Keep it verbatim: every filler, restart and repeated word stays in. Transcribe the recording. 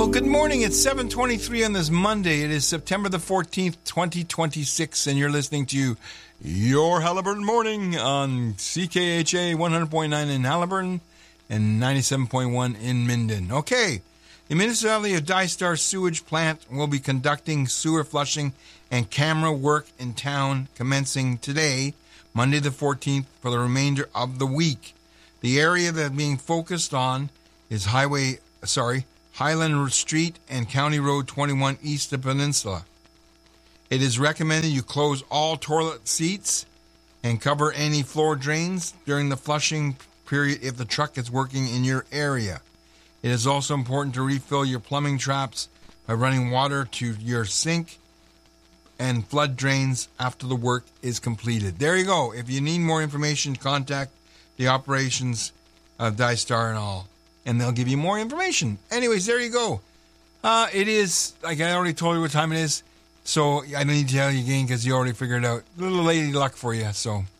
Well, good morning. It's seven twenty-three on this Monday. It is September the fourteenth, twenty twenty-six, and you're listening to Your Haliburton Morning on C K H A one hundred point nine in Haliburton and ninety-seven point one in Minden. Okay, the municipality of Dystar Sewage Plant will be conducting sewer flushing and camera work in town commencing today, Monday the fourteenth, for the remainder of the week. The area that's being focused on is Highway, sorry, Highland Street and County Road twenty-one east of Peninsula. It is recommended you close all toilet seats and cover any floor drains during the flushing period if the truck is working in your area. It is also important to refill your plumbing traps by running water to your sink and flood drains after the work is completed. There you go. If you need more information, contact the operations of Dystar and all, and they'll give you more information. Anyways, there you go. Uh, it is, like I already told you what time it is, so I don't need to tell you again because you already figured it out. A little lady luck for you, so